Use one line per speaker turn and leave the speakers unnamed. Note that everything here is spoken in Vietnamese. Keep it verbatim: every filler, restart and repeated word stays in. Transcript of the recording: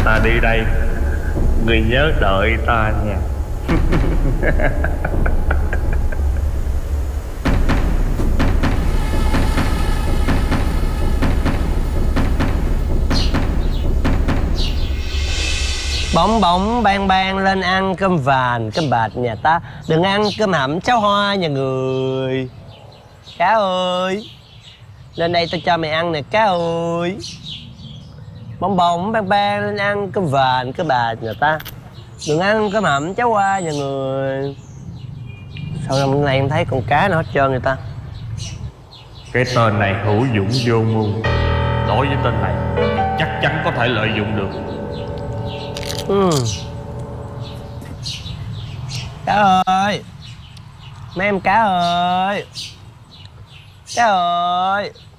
ta đi đây, người nhớ đợi ta nha.
Bỗng bỗng bang bang lên ăn cơm vàng cơm bạch nhà ta, đừng ăn cơm hẩm cháo hoa nhà người. Cá ơi, lên đây tao cho mày ăn nè cá ơi. Bỗng bỗng bang bang lên ăn cơm vàng cơm bạch nhà ta, đừng ăn cơm hẩm cháo hoa nhà người. Sao hôm nay em thấy con cá nó hết trơn người ta.
Cái tên này hữu dũng vô mưu. Đối với tên này thì chắc chắn có thể lợi dụng được.
Ừ. Cá ơi, mấy em cá ơi, cá ơi.